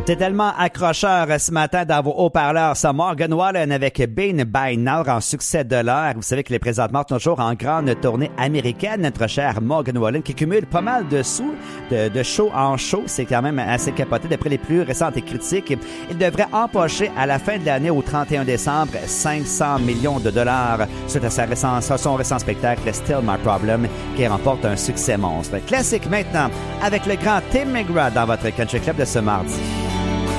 C'est tellement accrocheur ce matin dans vos haut-parleurs. C'est Morgan Wallen avec Been by Now en succès de l'heure. Vous savez qu'il est présentement toujours en grande tournée américaine. Notre cher Morgan Wallen qui cumule pas mal de sous de show en show. C'est quand même assez capoté. D'après les plus récentes critiques, il devrait empocher à la fin de l'année au 31 décembre 500 millions de dollars suite à son récent spectacle Still My Problem qui remporte un succès monstre. Classique maintenant avec le grand Tim McGraw dans votre Country Club de ce mardi.